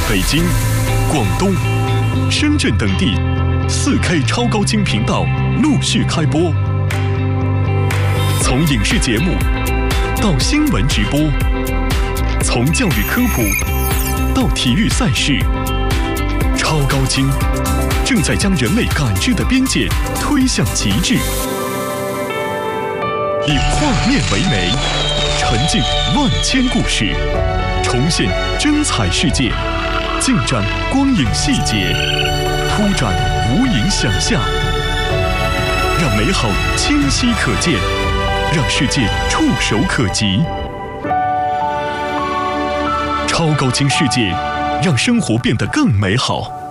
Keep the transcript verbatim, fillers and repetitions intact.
北京、广东、深圳等地 四K 超高清频道陆续开播。从影视节目到新闻直播，从教育科普到体育赛事，超高清正在将人类感知的边界推向极致。以画面为媒，沉浸万千故事，重现真彩世界，尽展光影细节，铺展无垠想象，让美好清晰可见，让世界触手可及。超高清世界，让生活变得更美好。